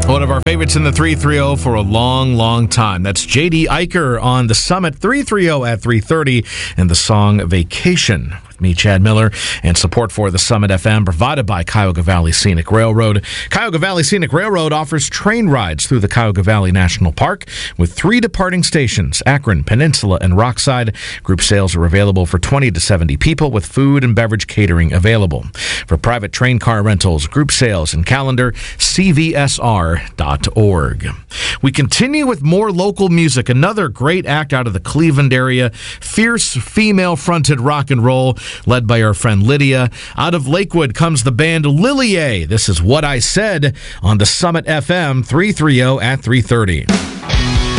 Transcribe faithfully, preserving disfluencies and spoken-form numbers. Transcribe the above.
One of our favorites in the three thirty for a long, long time. That's J D Eicher on the Summit three thirty at three thirty and the song Vacation. With me, Chad Miller, and support for the Summit F M provided by Cuyahoga Valley Scenic Railroad. Cuyahoga Valley Scenic Railroad offers train rides through the Cuyahoga Valley National Park with three departing stations, Akron, Peninsula, and Rockside. Group sales are available for twenty to seventy people with food and beverage catering available. For private train car rentals, group sales, and calendar, C V S R dot org. We continue with more local music. Another great act out of the Cleveland area, fierce female-fronted rock and roll, led by our friend Lydia. Out of Lakewood comes the band Lillier. This is What I Said on the Summit F M three thirty at three thirty.